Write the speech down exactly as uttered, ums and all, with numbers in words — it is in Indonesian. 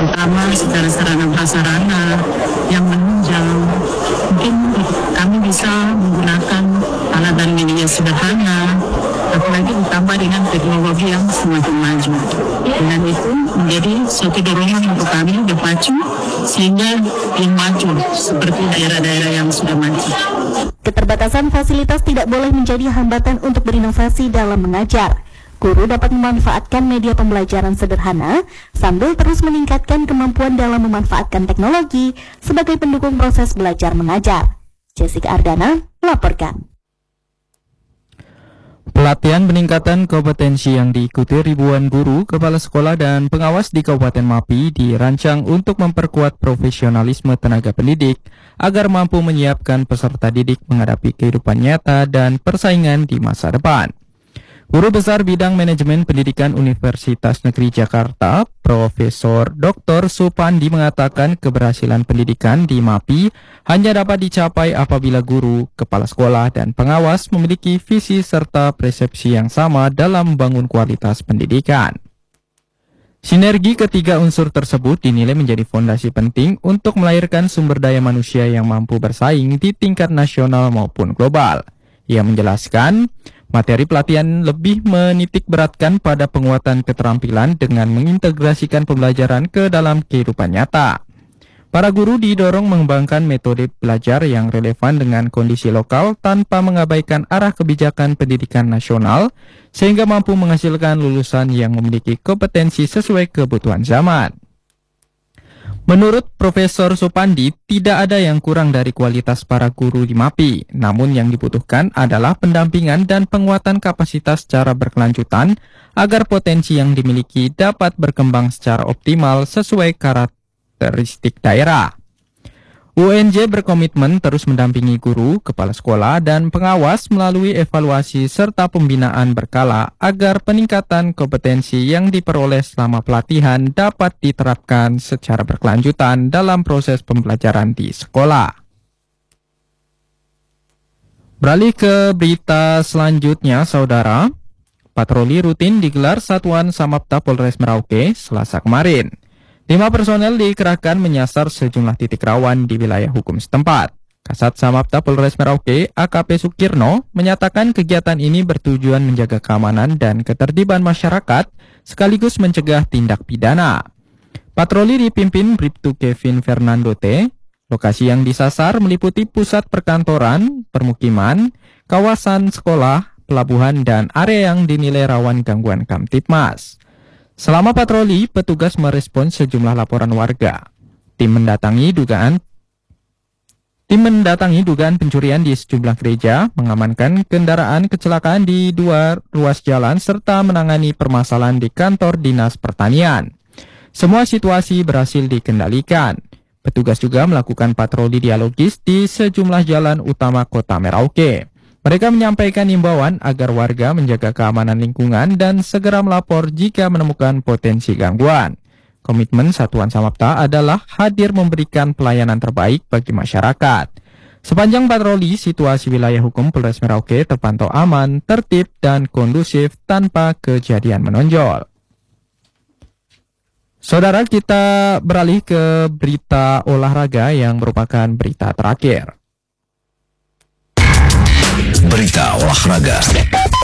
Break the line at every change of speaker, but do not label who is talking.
terutama secara sarana prasarana yang menunjang. Mungkin kami bisa menggunakan alat dan media sederhana, apalagi ditambah dengan teknologi yang semakin maju. Dengan itu menjadi suatu dorongan untuk kami berpacu sehingga yang maju seperti daerah-daerah yang sudah maju.
Keterbatasan fasilitas tidak boleh menjadi hambatan untuk berinovasi dalam mengajar. Guru dapat memanfaatkan media pembelajaran sederhana sambil terus meningkatkan kemampuan dalam memanfaatkan teknologi sebagai pendukung proses belajar mengajar. Jessica Ardana melaporkan.
Pelatihan peningkatan kompetensi yang diikuti ribuan guru, kepala sekolah, dan pengawas di Kabupaten Mapi dirancang untuk memperkuat profesionalisme tenaga pendidik agar mampu menyiapkan peserta didik menghadapi kehidupan nyata dan persaingan di masa depan. Guru Besar Bidang Manajemen Pendidikan Universitas Negeri Jakarta, Profesor Doktor Supandi mengatakan keberhasilan pendidikan di Mapi hanya dapat dicapai apabila guru, kepala sekolah, dan pengawas memiliki visi serta persepsi yang sama dalam membangun kualitas pendidikan. Sinergi ketiga unsur tersebut dinilai menjadi fondasi penting untuk melahirkan sumber daya manusia yang mampu bersaing di tingkat nasional maupun global. Ia menjelaskan, materi pelatihan lebih menitik beratkan pada penguatan keterampilan dengan mengintegrasikan pembelajaran ke dalam kehidupan nyata. Para guru didorong mengembangkan metode belajar yang relevan dengan kondisi lokal tanpa mengabaikan arah kebijakan pendidikan nasional, sehingga mampu menghasilkan lulusan yang memiliki kompetensi sesuai kebutuhan zaman. Menurut Profesor Supandi, tidak ada yang kurang dari kualitas para guru di Mapi, namun yang dibutuhkan adalah pendampingan dan penguatan kapasitas secara berkelanjutan agar potensi yang dimiliki dapat berkembang secara optimal sesuai karakteristik daerah. U N J berkomitmen terus mendampingi guru, kepala sekolah, dan pengawas melalui evaluasi serta pembinaan berkala agar peningkatan kompetensi yang diperoleh selama pelatihan dapat diterapkan secara berkelanjutan dalam proses pembelajaran di sekolah. Beralih ke berita selanjutnya, saudara. Patroli rutin digelar Satuan Samapta Polres Merauke Selasa kemarin. Lima personel dikerahkan menyasar sejumlah titik rawan di wilayah hukum setempat. Kasat Samapta Polres Merauke, A K P Sukirno, menyatakan kegiatan ini bertujuan menjaga keamanan dan ketertiban masyarakat, sekaligus mencegah tindak pidana. Patroli dipimpin Bribtu Kevin Fernando T. Lokasi yang disasar meliputi pusat perkantoran, permukiman, kawasan sekolah, pelabuhan, dan area yang dinilai rawan gangguan Kamtibmas. Selama patroli, petugas merespons sejumlah laporan warga. Tim mendatangi dugaan Tim mendatangi dugaan pencurian di sejumlah gereja, mengamankan kendaraan kecelakaan di dua ruas jalan, serta menangani permasalahan di kantor Dinas Pertanian. Semua situasi berhasil dikendalikan. Petugas juga melakukan patroli dialogis di sejumlah jalan utama kota Merauke. Mereka menyampaikan imbauan agar warga menjaga keamanan lingkungan dan segera melapor jika menemukan potensi gangguan. Komitmen Satuan Samapta adalah hadir memberikan pelayanan terbaik bagi masyarakat. Sepanjang patroli, situasi wilayah hukum Polres Merauke terpantau aman, tertib, dan kondusif tanpa kejadian menonjol. Saudara, kita beralih ke berita olahraga yang merupakan berita terakhir.
Berita olahraga.